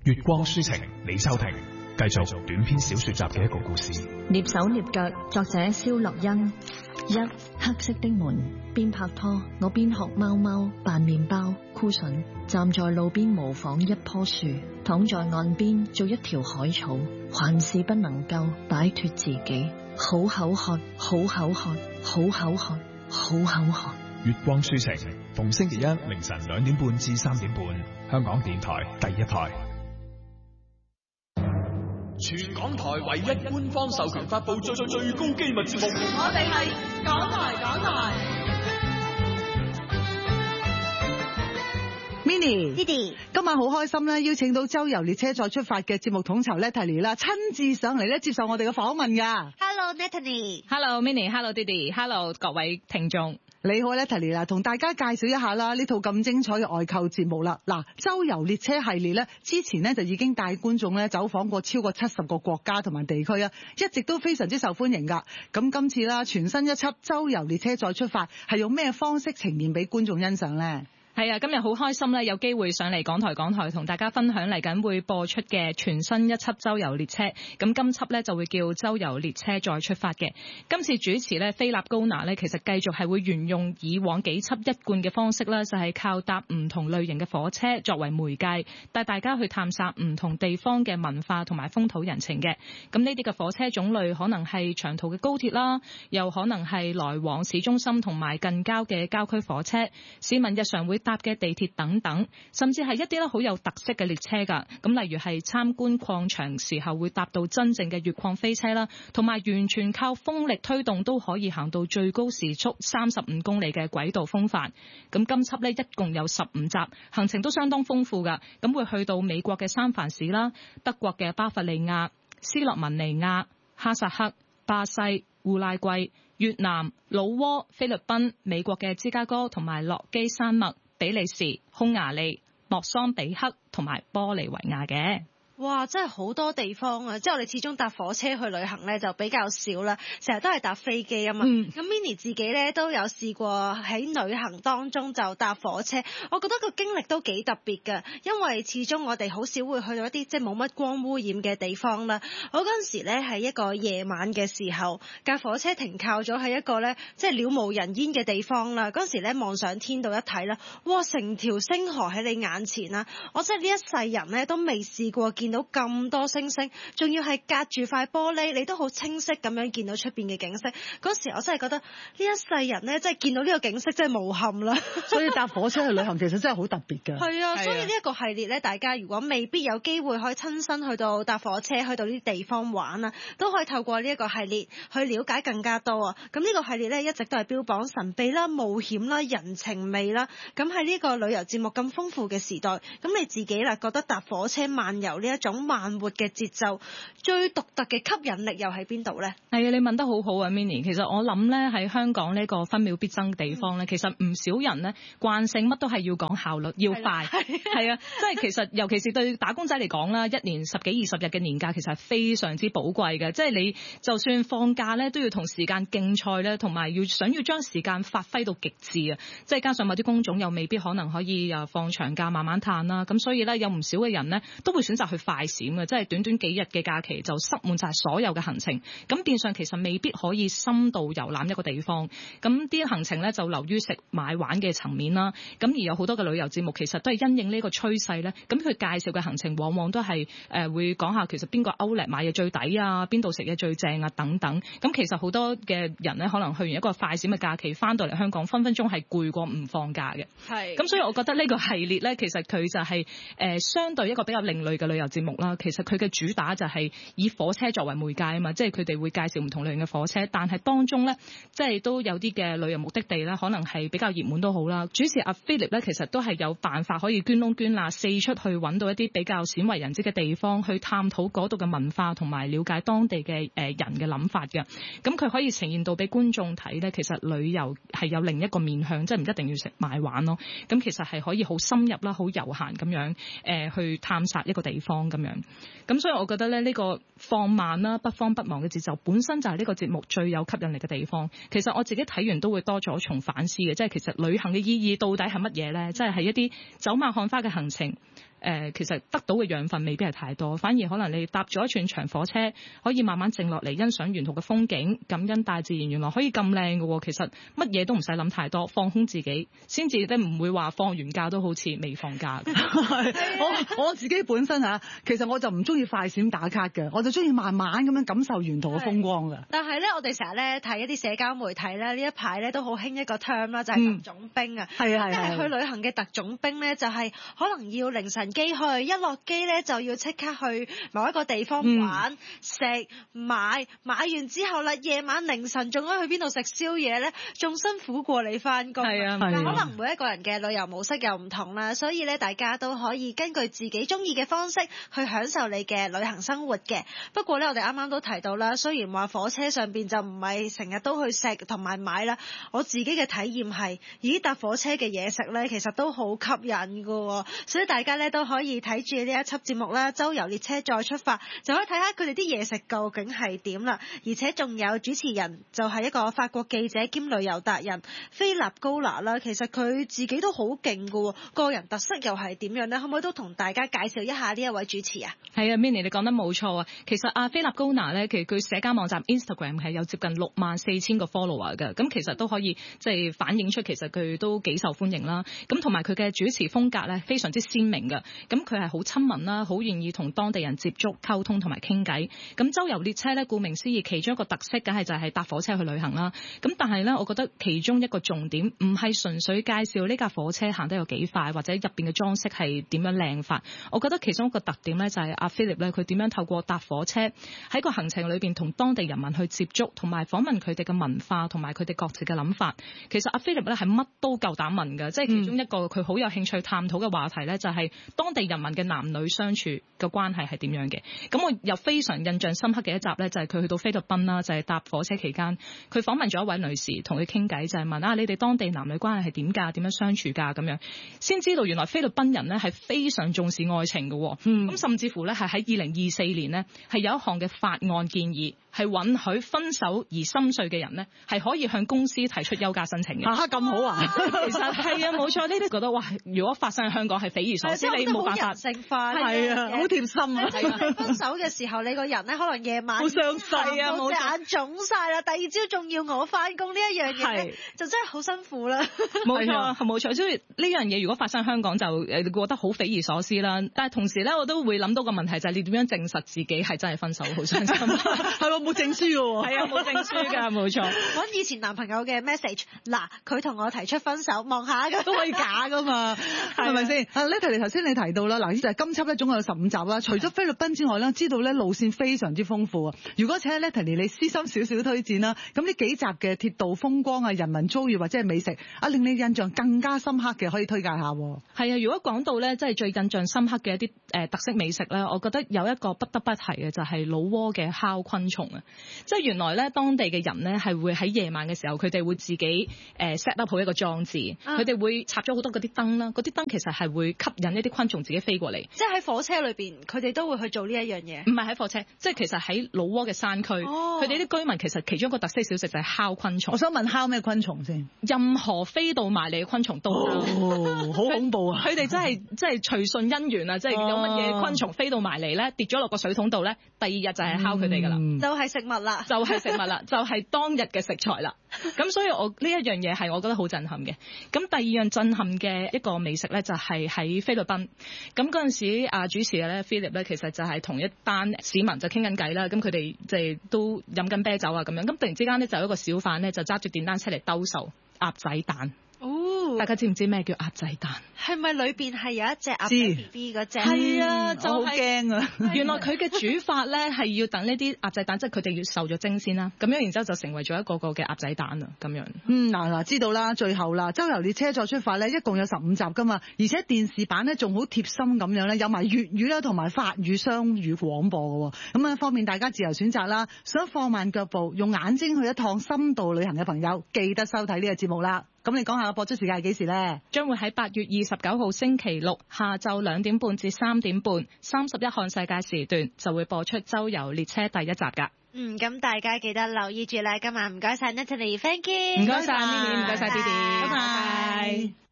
月光書情，李秋婷繼續短篇小說集嘅一個故事。 躡手躡腳，作者蕭樂欣。一，黑色的門，邊拍拖我邊學貓貓扮麵包箍筍，站在路邊模仿一棵樹，躺在岸邊做一條海草，還是不能夠擺脫自己。好口渴，好口渴，好口渴，好口渴。 月光書情，逢星期一凌晨2點半至3點半，香港電台第一台。 全港台唯一官方授權發佈最高機密節目， 我哋係港台。 Minnie，今晚好開心啦！邀請到周遊列車再出發嘅節目統籌 Natalie 啦，親自上嚟咧接受我哋嘅訪問噶。 Hello Natalie，Hello Minnie，Hello Didi，Hello 各位聽眾。 你好 Natalie 啦，同大家介紹一下啦，呢套咁精彩嘅外購節目啦。嗱，周遊列車系列咧，之前咧就已經帶觀眾咧走訪過超過70個國家同埋地區啊，一直都非常之受歡迎噶。咁今次啦，全新一輯周遊列車再出發，係用咩方式呈現俾觀眾欣賞咧？ 係啊，今日好開心咧，有機會上嚟港台同大家分享嚟緊會播出嘅全新一輯周遊列車。咁今輯咧就會叫周遊列車再出發嘅。今次主持咧菲立高拿咧，其實繼續係會沿用以往幾輯一貫嘅方式啦，就係靠搭唔同類型嘅火車作為媒介，帶大家去探索唔同地方嘅文化同埋風土人情嘅。咁呢啲嘅火車種類可能係長途嘅高鐵啦，又可能係來往市中心同埋近郊嘅郊區火車，市民日常會搭嘅地鐵等等，甚至係一啲咧好有特色嘅列車㗎。咁例如係參觀礦場時候會搭到真正嘅越礦飛車啦，同埋完全靠風力推動都可以行到最高時速35公里嘅軌道風帆。咁今輯呢，一共有15集，行程都相當豐富㗎。咁會去到美國嘅三藩市啦、德國嘅巴伐利亞、斯洛文尼亞、哈薩克、巴西、烏拉圭、越南、老撾、菲律賓、美國嘅芝加哥同埋洛基山脈、比利時、匈牙利、莫桑比克同埋玻利維亞嘅。 哇，真係好多地方啊！即係我哋始終搭火車去旅行咧就比較少啦，成日都係搭飛機啊嘛。咁 Minnie 自己咧都有試過喺旅行當中就搭火車，我覺得個經歷都幾特別㗎，因為始終我哋好少會去到一啲即係冇乜光污染嘅地方啦。我嗰陣時咧係一個夜晚嘅時候，架火車停靠咗喺一個咧即係了無人煙嘅地方啦。嗰陣時咧望上天度一睇啦，哇！成條星河喺你眼前啦，我真係呢一世人咧都未試過見到咁多星星，仲要係隔住塊玻璃，你都好清晰咁樣見到出邊嘅景色。嗰時我真係覺得呢一世人呢，真係見到呢個景色真係無憾啦。 所以搭火車去旅行其實真係好特別㗎。 係啊，所以呢一個系列呢，大家如果未必有機會可以親身去到搭火車去到呢啲地方玩啊，都可以透過呢一個系列去了解更加多啊。咁呢個系列呢，一直都係標榜神秘啦、冒險啦、人情味啦。咁喺呢個旅遊節目咁豐富嘅時代，咁你自己啦覺得搭火車漫遊呢一種慢活嘅節奏，最獨特嘅吸引力又喺邊度呢？ 係啊，你問得好好啊 Minnie。其實我諗呢，喺香港呢個分秒必爭嘅地方呢，其實唔少人呢慣性乜都係要講效率，要快。係啊，即係其實尤其是對打工仔嚟講啦，一年10幾20日嘅年假其實係非常之寶貴嘅。即係你就算放假呢，都要同時間競賽呢，同埋想要將時間發揮到極致啊！即係加上某啲工種又未必可能可以放長假慢慢嘆啦。咁所以呢，有唔少嘅人呢都會選擇去快閃嘅，即係短短幾日嘅假期就塞滿晒所有嘅行程，咁變相其實未必可以深度遊覽一個地方。咁啲行程呢就流於食買玩嘅層面啦。咁而有好多嘅旅遊節目其實都係因應呢個趨勢呢，咁佢介紹嘅行程往往都係會講下其實邊個 outlet 買嘢最抵啊，邊度食嘢最正啊等等。咁其實好多嘅人呢，可能去完一個快閃嘅假期翻到嚟香港，分分鐘係攰過唔放假嘅。係。咁所以我覺得呢個系列呢，其實佢就係相對一個比較另類嘅旅遊節目啦。其實佢嘅主打就係以火車作為媒介啊嘛，即係佢哋會介紹唔同類型嘅火車，但係當中呢，即係都有啲嘅旅遊目的地啦，可能係比較熱門都好啦。主持阿 Philip 呢，其實都係有辦法可以捐窿捐罅，四出去揾到一啲比較鮮為人知嘅地方，去探討嗰度嘅文化同埋了解當地嘅人嘅諗法嘅。咁佢可以呈現到俾觀眾睇呢，其實旅遊係有另一個面向，即係唔一定要食買玩咯。咁其實係可以好深入啦，好悠閒咁樣去探索一個地方。 方咁樣。咁所以我覺得咧，呢個放慢啦、不慌不忙嘅節奏，本身就係呢個節目最有吸引力嘅地方。其實我自己睇完都會多咗重反思嘅，即係其實旅行嘅意義到底係乜嘢咧？即係一啲走馬看花嘅行程。其實得到嘅養分未必係太多，反而可能你搭咗一串長火車，可以慢慢靜落嚟欣賞沿途嘅風景，感恩大自然原來可以咁靚嘅喎。其實乜嘢都唔使諗太多，放空自己，先至都唔會話放完假都好似未放假。 我自己本身嚇，其實我就唔中意快閃打卡嘅，我就中意慢慢咁樣感受沿途嘅風光嘅。 但係咧，我哋成日咧睇一啲社交媒體咧，呢一排咧都好興一個 term 啦，就係特種兵啊。 係啊係係去旅行嘅特種兵咧，就係可能要凌晨機去，一落機咧就要即刻去某一個地方玩、食、買完之後啦，夜晚凌晨仲可以去邊度食宵夜咧，仲辛苦過你翻工。 係啊， 可能每一個人嘅旅遊模式又唔同啦，所以咧大家都可以根據自己中意嘅方式去享受你嘅旅行生活嘅。不過咧，我哋啱啱都提到啦，雖然話火車上邊就唔係成日都去食同埋買啦，我自己嘅體驗係，搭火車嘅嘢食咧，其實都好吸引噶，所以大家咧都可以睇住呢一輯節目啦，周遊列車再出發，就可以睇下佢哋啲嘢食究竟係點啦。而且仲有主持人就係一個法國記者兼旅遊達人菲立高拿啦，其實佢自己都好勁噶，個人特色又係點樣呢？可唔可以都同大家介紹一下呢一位主持啊？ 係啊 ，Minnie 你講得冇錯啊。其實阿菲立高拿咧，其實佢社交網站 Instagram 係有接近64000個 follower 嘅，咁其實都可以即係反映出其實佢都幾受歡迎啦。咁同埋佢嘅主持風格咧非常之鮮明嘅，咁佢係好親民啦，好願意同當地人接觸、溝通同埋傾偈。咁周遊列車咧，顧名思義，其中一個特色梗係就係搭火車去旅行啦。咁但係咧，我覺得其中一個重點唔係純粹介紹呢架火車行得有幾快，或者入邊嘅裝飾係點樣靚法。我覺得其中一個特點咧就係阿 Philip 咧，佢點樣透過搭火車喺個行程裏邊同當地人民去接觸，同埋訪問佢哋嘅文化同埋佢哋各自嘅諗法。其實阿 Philip 咧係乜都夠膽問嘅，即係其中一個佢好有興趣探討嘅話題咧，就係當地人民嘅男女相處嘅關係係點樣嘅。咁我又非常印象深刻嘅一集咧，就係佢去到菲律賓啦，就係搭火車期間，佢訪問咗一位女士，同佢傾偈，就係問你哋當地男女關係係點㗎？點樣相處㗎？咁樣先知道原來菲律賓人咧係非常重視愛情嘅。咁甚至乎咧係喺2024年呢，係有一項嘅法案建議，係允許分手而心碎嘅人呢，係可以向公司提出休假申請嘅。 咁好啊！ 其實係啊，冇錯，呢啲覺得哇，如果發生喺香港係匪夷所思，你冇辦法。 人性化係啊，好貼心啊！ 你分手嘅時候，你個人咧可能夜晚好傷心啊，冇眼腫晒啦，第二朝仲要我翻工，呢一樣嘢就真係好辛苦啦。 冇錯，冇錯，所以呢樣嘢如果發生喺香港就覺得好匪夷所思啦。但係同時咧，我都會諗到個問題就係你點樣證實自己係真係分手，好傷心。 係喎，冇證書嘅喎。 係啊，冇證書㗎，冇錯。 揾以前男朋友嘅 message， 嗱，佢同我提出分手，望下㗎， 都可以假㗎嘛，係咪先？Natalie頭先你提到啦，嗱，就係今輯咧總共有15集啦。除咗菲律賓之外咧，知道咧路線非常之豐富啊。如果請 Natalie 你私心少少推薦啦，咁呢幾集嘅鐵道風光啊、人民遭遇或者係美食令你印象更加深刻嘅，可以推介下。 係啊，如果講到咧，即係最印象深刻嘅一啲特色美食咧，我覺得有一個不得不提嘅就係老撾嘅烤昆蟲啊！即係原來咧，當地嘅人咧係會喺夜晚嘅時候，佢哋會自己set up 好一個裝置，佢哋會插咗好多嗰啲燈啦，嗰啲燈其實係會吸引一啲昆蟲自己飛過嚟。 即係喺火車裏邊，佢哋都會去做呢一樣嘢。 唔係喺火車，即係其實喺老撾嘅山區，佢哋啲居民其實其中一個特色小食就係烤昆蟲。 我想問烤咩昆蟲先？ 任何飛到埋嚟嘅昆蟲都好恐怖啊！ 佢哋真係隨順因緣啊！即係有乜嘢昆蟲飛到埋嚟咧，跌咗落個水桶度咧，第二日就係烤佢哋㗎啦， 就係食物啦， 就係食物啦，就係當日嘅食材啦。咁所以我呢一樣嘢係我覺得好震撼嘅。咁第二樣震撼嘅一個美食咧，就係喺菲律賓。咁嗰陣時主持嘅咧 Philip 咧，其實就係同一班市民就傾緊偈啦。咁佢哋即係都飲緊啤酒啊咁樣。咁突然之間咧，就有一個小販咧就揸住電單車嚟兜售鴨仔蛋。大家知唔知咩叫鴨仔蛋？ 係咪裏邊係有一隻鴨仔 BB 嗰隻？ 係啊，就好驚啊！ 原來佢嘅煮法咧係要等呢啲鴨仔蛋，即係佢哋要受咗精先啦。咁樣然之後就成為咗一個個嘅鴨仔蛋啊，咁樣。 嗱，知道啦。最後啦，周遊列車再出發咧，一共有15集㗎嘛，而且電視版咧仲好貼心咁樣咧，有埋粵語啦同埋法語雙語廣播嘅喎。咁方便大家自由選擇啦。想放慢腳步，用眼睛去一趟深度旅行嘅朋友，記得收睇呢個節目啦。 咁你講下個播出時間係幾時咧？ 將會喺8月29號星期六下晝2點半至3點半31項世界時段就會播出周遊列車第1集㗎。 咁大家記得留意住啦。今晚唔該晒 Natalie，thank you， 唔該晒 Minnie，唔該晒 Didi，拜拜。